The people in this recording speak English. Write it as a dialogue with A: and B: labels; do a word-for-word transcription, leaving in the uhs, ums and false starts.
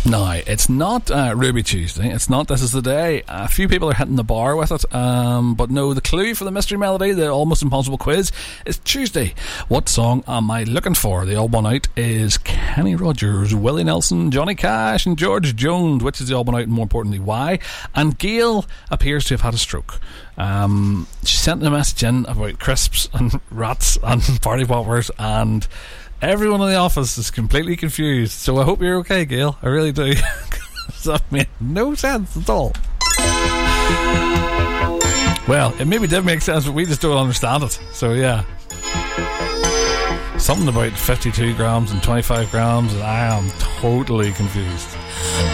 A: No, it's not uh, Ruby Tuesday. It's not This Is the Day. A few people are hitting the bar with it. Um, but no, the clue for the mystery melody, the almost impossible quiz, is Tuesday. What song am I looking for? The odd one out is Kenny Rogers, Willie Nelson, Johnny Cash and George Jones. Which is the odd one out, and more importantly, why? And Gail appears to have had a stroke. Um, she sent a message in about crisps and rats and party poppers, and everyone in the office is completely confused. So I hope you're okay, Gail. I really do. That made no sense at all. Well, it maybe did make sense, but we just don't understand it. So yeah, something about fifty-two grams and twenty-five grams, and I am totally confused.